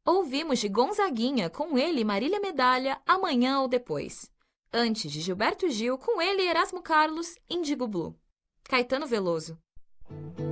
Ouvimos de Gonzaguinha, com ele Marília Medalha, Amanhã ou Depois. Antes de Gilberto Gil, com ele Erasmo Carlos, Índigo Blue. Caetano Veloso.